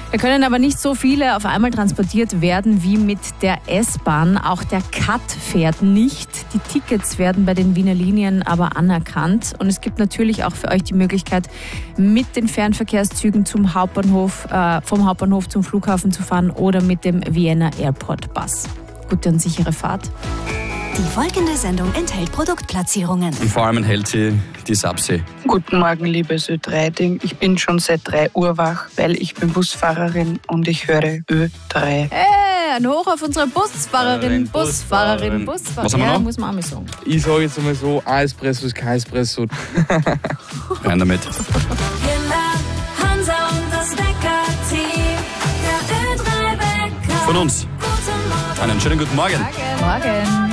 Da können aber nicht so viele auf einmal transportiert werden wie mit der S-Bahn. Auch der CAT fährt nicht. Die Tickets werden bei den Wiener Linien aber anerkannt. Und es gibt natürlich auch für euch die Möglichkeit, mit den Fernverkehrszügen zum Hauptbahnhof, vom Hauptbahnhof zum Flughafen zu fahren oder mit dem Vienna Airport Bus. Gute und sichere Fahrt. Die folgende Sendung enthält Produktplatzierungen. Und vor allem enthält sie die Sapsi. Guten Morgen, liebes Ö3-Ding. Ich bin schon seit 3 Uhr wach, weil ich bin Busfahrerin und ich höre Ö3. Hey, ein Hoch auf unsere Busfahrerin. Was haben wir Ja, noch? muss man auch mal sagen. Ich sage jetzt einmal so, ein Espresso ist kein Espresso. Rein damit. Hansa und das Wecker-Team. Der Ö3-Wecker. Von uns. Einen schönen guten Morgen. Morgen.